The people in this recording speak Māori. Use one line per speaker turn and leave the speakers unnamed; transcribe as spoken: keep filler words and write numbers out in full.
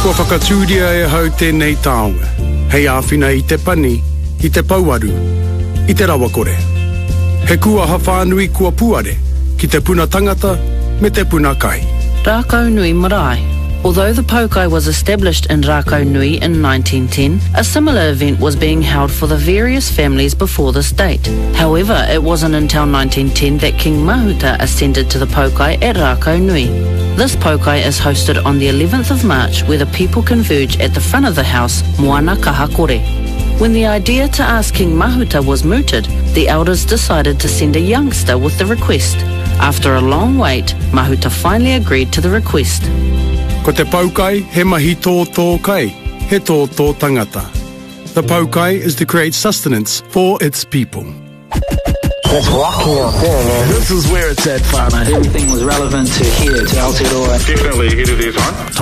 Kua whakatūria e hau tēnei taonga. Hei āwhina i te pani, i te pauaru, i te rawakore. He kua hawhanui kua puare, ki te puna tangata, me te puna kai.
Rākau Nui Marae. Although the Pokai was established in Rākau Nui in nineteen ten, a similar event was being held for the various families before this date. However, it wasn't until nineteen ten that King Mahuta ascended to the Pokai at Rākau Nui. This Pokai is hosted on the eleventh of March, where the people converge at the front of the house, Moana Kahakore. When the idea to ask King Mahuta was mooted, the elders decided to send a youngster with the request. After a long wait, Mahuta finally agreed to the request.
Ko te Pokai, he mahi tō tō kai, he tō tō tangata. The Pokai is to create sustenance for its people.
It's rocking out there, man.
This is where it's at, Whānau.
Everything was relevant to here, to Aotearoa.
Definitely ahead of their time.